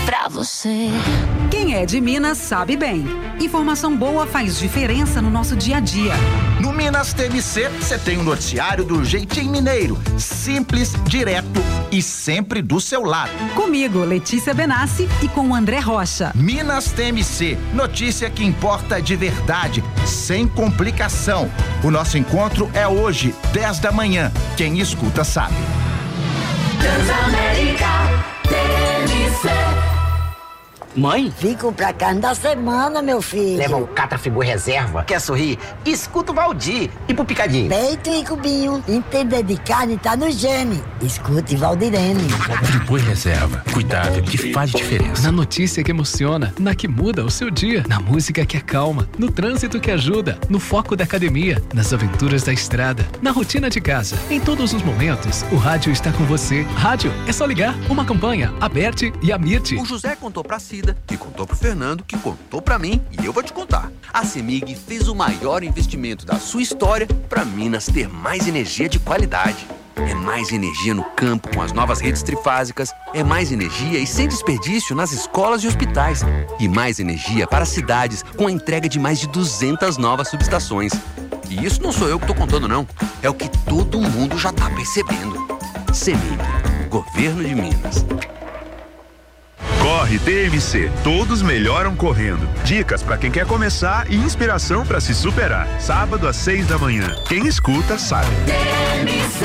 pra você. Quem é de Minas sabe bem. Informação boa faz diferença no nosso dia a dia. No Minas TMC, você tem um noticiário do jeitinho mineiro. Simples, direto e sempre do seu lado. Comigo, Letícia Benassi, e com o André Rocha. Minas TMC, notícia que importa de verdade, sem complicação. O nosso encontro é hoje, 10 da manhã. Quem escuta sabe. Transamérica TMC. Mãe? Fico pra carne da semana, meu filho. Leva um Catrafigor reserva. Quer sorrir? Escuta o Valdir. E pro picadinho? Peito e cubinho. Entender de carne tá no gene. Escute Valdirene. Friboi reserva. Cuidado que faz diferença. Na notícia que emociona, na que muda o seu dia, na música que acalma, no trânsito que ajuda, no foco da academia, nas aventuras da estrada, na rotina de casa. Em todos os momentos, o rádio está com você. Rádio é só ligar. Uma campanha, a Berti e a Mirti. O José contou pra Cida, que contou pro Fernando, que contou pra mim, e eu vou te contar. A CEMIG fez o maior investimento da sua história pra Minas ter mais energia de qualidade. É mais energia no campo com as novas redes trifásicas, é mais energia e sem desperdício nas escolas e hospitais, e mais energia para as cidades com a entrega de mais de 200 novas subestações. E isso não sou eu que tô contando não, é o que todo mundo já tá percebendo. CEMIG, Governo de Minas. Corre TMC, todos melhoram correndo. Dicas para quem quer começar e inspiração para se superar. Sábado às 6 da manhã. Quem escuta sabe. TMC.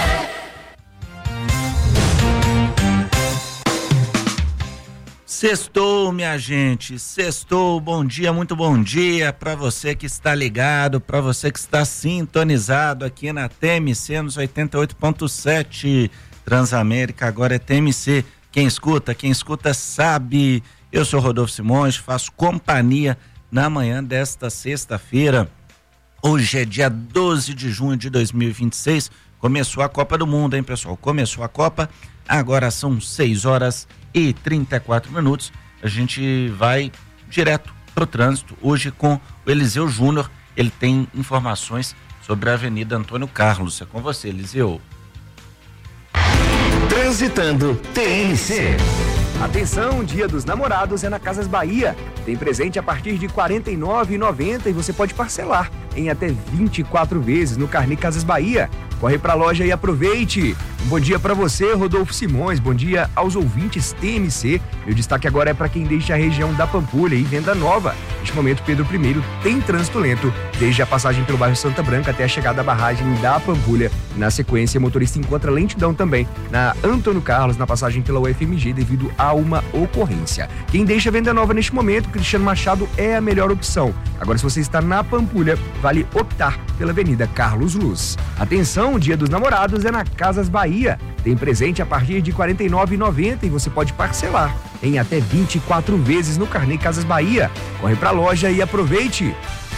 Sextou, minha gente, sextou, bom dia, muito bom dia para você que está ligado, para você que está sintonizado aqui na TMC nos 88.7, Transamérica, agora é TMC, quem escuta sabe. Eu sou Rodolfo Simões, faço companhia na manhã desta sexta-feira, hoje é dia 12 de junho de 2026, começou a Copa do Mundo, hein, pessoal, começou a Copa, agora são 6h34, a gente vai direto pro trânsito, hoje com o Eliseu Júnior, ele tem informações sobre a Avenida Antônio Carlos, é com você, Eliseu. Transitando TMC. Atenção, Dia dos Namorados é na Casas Bahia. Tem presente a partir de R$ 49,90 e você pode parcelar em até 24 vezes no Carnê Casas Bahia. Corre pra loja e aproveite. Um bom dia pra você, Rodolfo Simões. Bom dia aos ouvintes TMC. Meu destaque agora é para quem deixa a região da Pampulha e Venda Nova. Neste momento, Pedro I tem trânsito lento, desde a passagem pelo bairro Santa Branca até a chegada à barragem da Pampulha. Na sequência, o motorista encontra lentidão também na Antônio Carlos, na passagem pela UFMG, devido a uma ocorrência. Quem deixa a Venda Nova neste momento, Cristiano Machado, é a melhor opção. Agora, se você está na Pampulha, vale optar pela Avenida Carlos Luz. Atenção, o Dia dos Namorados é na Casas Bahia. Tem presente a partir de R$ 49,90 e você pode parcelar em até 24 vezes no Carnê Casas Bahia. Corre pra loja e aproveite.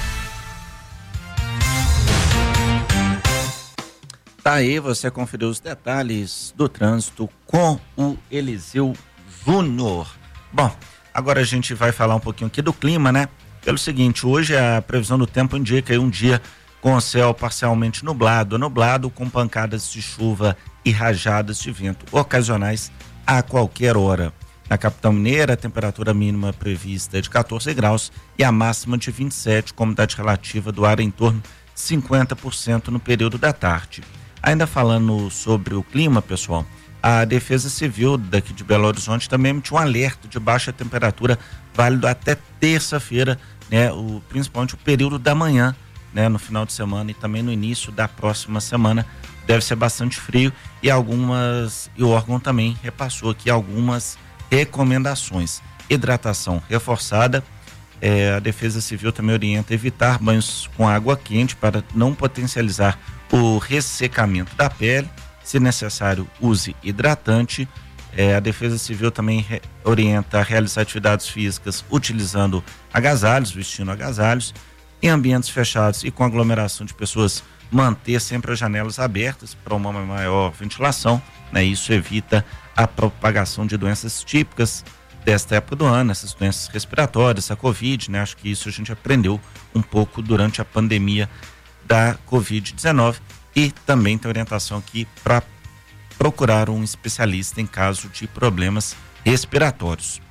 Tá aí, você conferiu os detalhes do trânsito com o Eliseu Júnior. Bom, agora a gente vai falar um pouquinho aqui do clima, né? Pelo seguinte, hoje a previsão do tempo indica aí um dia com o céu parcialmente nublado com pancadas de chuva e rajadas de vento ocasionais a qualquer hora. Na capital mineira, a temperatura mínima prevista é de 14 graus e a máxima de 27, com umidade relativa do ar em torno de 50% no período da tarde. Ainda falando sobre o clima, pessoal, a Defesa Civil daqui de Belo Horizonte também emitiu um alerta de baixa temperatura válido até terça-feira, né, principalmente o período da manhã, né, no final de semana e também no início da próxima semana. Deve ser bastante frio e o órgão também repassou aqui algumas recomendações. Hidratação reforçada, a Defesa Civil também orienta evitar banhos com água quente para não potencializar o ressecamento da pele. Se necessário, use hidratante. A Defesa Civil também orienta a realizar atividades físicas utilizando agasalhos, vestindo agasalhos. Em ambientes fechados e com aglomeração de pessoas, manter sempre as janelas abertas para uma maior ventilação, né? Isso evita a propagação de doenças típicas desta época do ano, essas doenças respiratórias, a Covid, né? Acho que isso a gente aprendeu um pouco durante a pandemia da Covid-19 e também tem orientação aqui para procurar um especialista em caso de problemas respiratórios.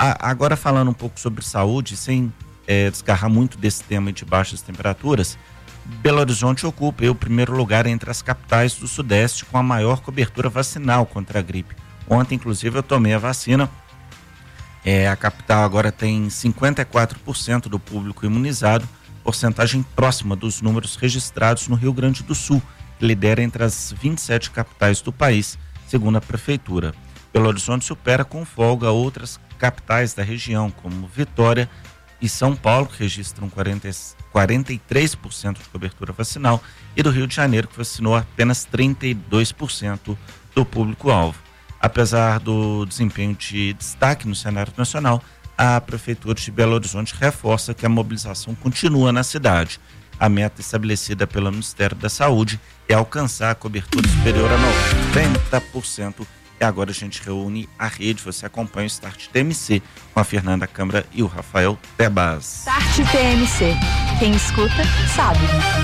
Agora falando um pouco sobre saúde, sem desgarrar muito desse tema de baixas temperaturas, Belo Horizonte ocupa o primeiro lugar entre as capitais do Sudeste com a maior cobertura vacinal contra a gripe. Ontem, inclusive, eu tomei a vacina. A capital agora tem 54% do público imunizado, porcentagem próxima dos números registrados no Rio Grande do Sul, que lidera entre as 27 capitais do país, segundo a Prefeitura. Belo Horizonte supera com folga outras capitais da região, como Vitória e São Paulo, que registram 43% de cobertura vacinal, e do Rio de Janeiro, que vacinou apenas 32% do público-alvo. Apesar do desempenho de destaque no cenário nacional, a Prefeitura de Belo Horizonte reforça que a mobilização continua na cidade. A meta estabelecida pelo Ministério da Saúde é alcançar a cobertura superior a 90%. E agora a gente reúne a rede. Você acompanha o Start TMC com a Fernanda Câmara e o Rafael Tebas. Start TMC. Quem escuta, sabe.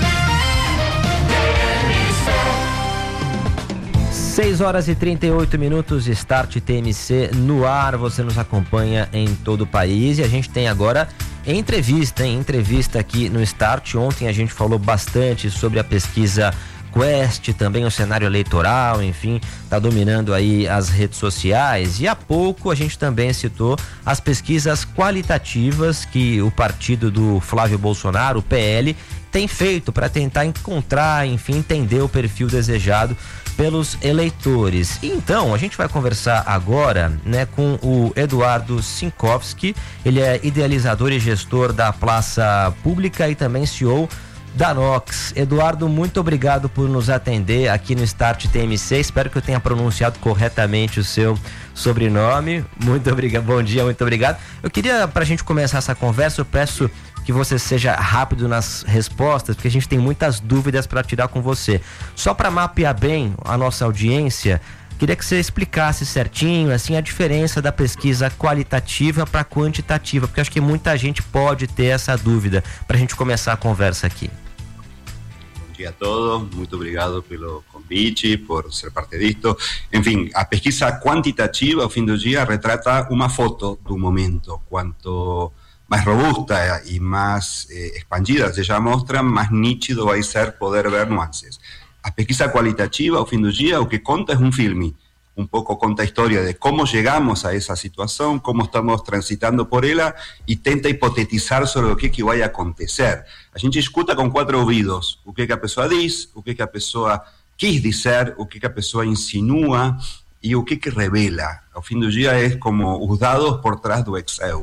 6h38, Start TMC no ar. Você nos acompanha em todo o país e a gente tem agora entrevista aqui no Start. Ontem a gente falou bastante sobre a pesquisa Quest, também o cenário eleitoral, enfim, está dominando aí as redes sociais, e há pouco a gente também citou as pesquisas qualitativas que o partido do Flávio Bolsonaro, o PL, tem feito para tentar encontrar, enfim, entender o perfil desejado pelos eleitores. Então, a gente vai conversar agora, né, com o Eduardo Sinkowski. Ele é idealizador e gestor da Praça Pública e também CEO da Nox. Eduardo, muito obrigado por nos atender aqui no Start TMC. Espero que eu tenha pronunciado corretamente o seu sobrenome. Muito obrigado, bom dia, muito obrigado. Eu queria, para a gente começar essa conversa, eu peço que você seja rápido nas respostas, porque a gente tem muitas dúvidas para tirar com você. Só para mapear bem a nossa audiência, queria que você explicasse certinho, assim, a diferença da pesquisa qualitativa para quantitativa, porque acho que muita gente pode ter essa dúvida, para a gente começar a conversa aqui. Bom dia a todos, muito obrigado pelo convite, por ser parte disto. Enfim, a pesquisa quantitativa, ao fim do dia, retrata uma foto do momento. Quanto mais robusta e mais expandida seja a mostra, mais nítido vai ser poder ver nuances. A pesquisa qualitativa, ao fim do dia, o que conta é um filme. Um pouco conta a história de como chegamos a essa situação, como estamos transitando por ela e tenta hipotetizar sobre o que vai acontecer. A gente escuta com 4 ouvidos o que a pessoa diz, o que a pessoa quis dizer, o que a pessoa insinua e o que revela. Ao fim do dia é como os dados por trás do Excel.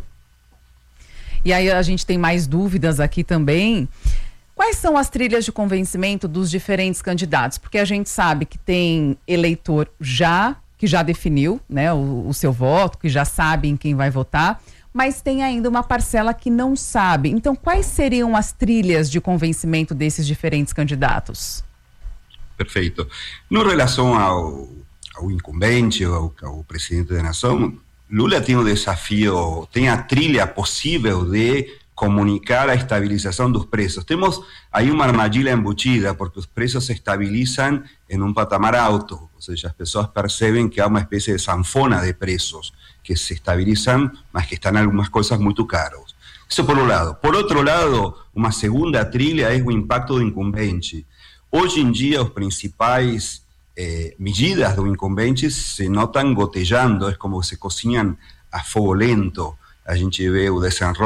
E aí a gente tem mais dúvidas aqui também. Quais são as trilhas de convencimento dos diferentes candidatos? Porque a gente sabe que tem eleitor que já definiu, né, o seu voto, que já sabe em quem vai votar, mas tem ainda uma parcela que não sabe. Então, quais seriam as trilhas de convencimento desses diferentes candidatos? Perfeito. No relação ao incumbente, ao presidente da nação, Lula tem um desafio, tem a trilha possível de comunicar a estabilização dos preços. Temos aí uma armadilha embutida, porque os preços se estabilizam em um patamar alto, ou seja, as pessoas percebem que há uma espécie de sanfona de preços que se estabilizam, mas que estão algumas coisas muito caras. Isso por um lado. Por outro lado, uma segunda trilha é o impacto do incumbente. Hoje em dia, os principais medidas do incumbente se notam gotejando, é como se cozinham a fogo lento. A gente vê o desenrolo